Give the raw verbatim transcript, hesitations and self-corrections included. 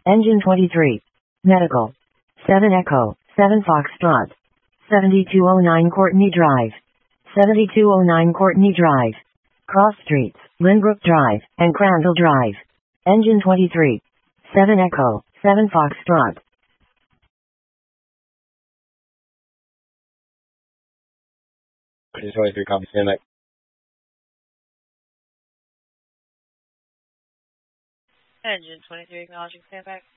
Engine twenty-three. Medical. seven Echo, seven Foxtrot. seventy-two oh nine Courtney Drive. seventy-two oh nine Courtney Drive. Cross Streets, Lynbrook Drive, and Crandall Drive. Engine twenty-three. seven Echo, seven Foxtrot. Engine twenty-three, copy, stand by. Engine twenty-three, acknowledging standby.